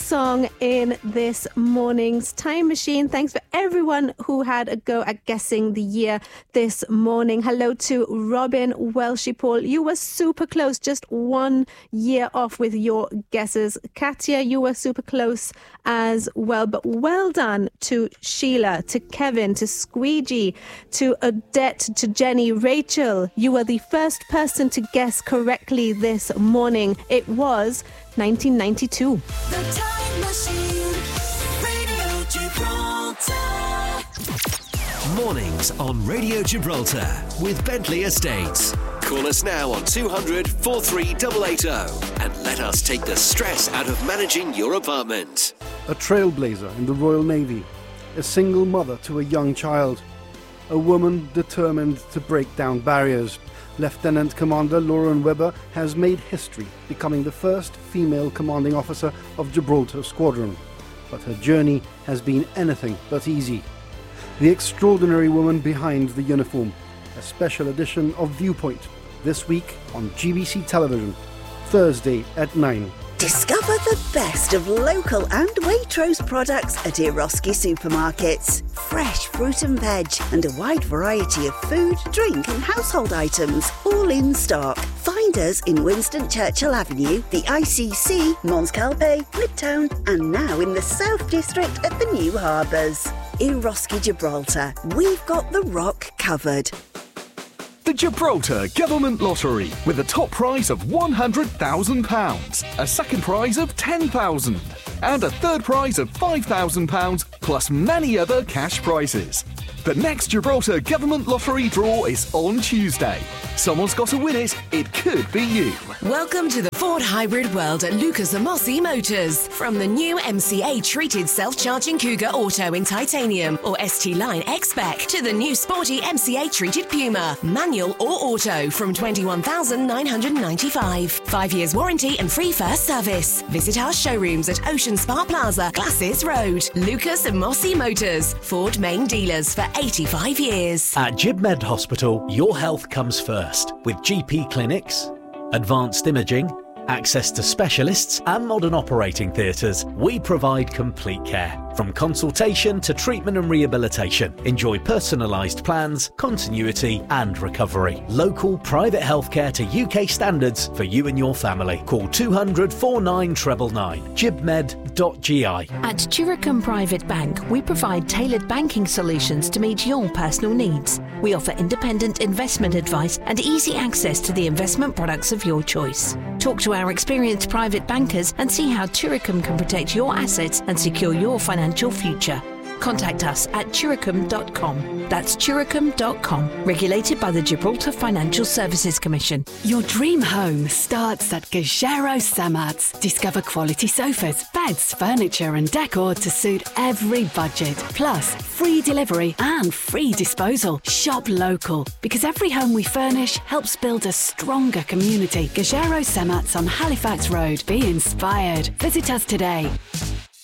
song in this morning's Time Machine. Thanks for everyone who had a go at guessing the year this morning. Hello to Robin Welshie-Paul. You were super close, just 1 year off with your guesses. Katia, you were super close as well, but well done to Sheila, to Kevin, to Squeegee, to Odette, to Jenny, Rachel. You were the first person to guess correctly this morning. It was 1992. The Time Machine, Radio Gibraltar. Mornings on Radio Gibraltar with Bentley Estates. Call us now on 200 43880 and let us take the stress out of managing your apartment. A trailblazer in the Royal Navy, a single mother to a young child, a woman determined to break down barriers. Lieutenant Commander Lauren Webber has made history, becoming the first female commanding officer of Gibraltar Squadron. But her journey has been anything but easy. The extraordinary woman behind the uniform, a special edition of Viewpoint, this week on GBC Television, Thursday at 9. Discover the best of local and Waitrose products at Eroski supermarkets. Fresh fruit and veg and a wide variety of food, drink and household items, all in stock. Find us in Winston Churchill Avenue, the ICC, Mons Calpe, Midtown and now in the South District at the New Harbours. Eroski Gibraltar, we've got the rock covered. The Gibraltar Government Lottery with a top prize of £100,000, a second prize of £10,000 and a third prize of £5,000 plus many other cash prizes. The next Gibraltar Government Lottery draw is on Tuesday. Someone's got to win it. It could be you. Welcome to the Ford Hybrid world at Lucas Amosi Motors. From the new MCA treated self-charging Cougar Auto in titanium or ST Line X-Spec to the new sporty MCA treated Puma, manual or auto from $21,995. 5 years warranty and free first service. Visit our showrooms at Ocean Spa Plaza, Glasses Road. Lucas Amosi Motors, Ford main dealers for 85 years. At GibMed Hospital, your health comes first with GP clinics, advanced imaging, access to specialists and modern operating theatres. We provide complete care. From consultation to treatment and rehabilitation. Enjoy personalised plans, continuity and recovery. Local private healthcare to UK standards for you and your family. Call 200 4999 gibmed.gi. At Chiricum Private Bank, we provide tailored banking solutions to meet your personal needs. We offer independent investment advice and easy access to the investment products of your choice. Talk to our experienced private bankers and see how Chiricum can protect your assets and secure your financial future. Contact us at chiricum.com. That's chiricum.com. Regulated by the Gibraltar Financial Services Commission. Your dream home starts at Gajero Samats. Discover quality sofas, beds, furniture and decor to suit every budget. Plus, free delivery and free disposal. Shop local, because every home we furnish helps build a stronger community. Gajero Samats on Halifax Road. Be inspired. Visit us today.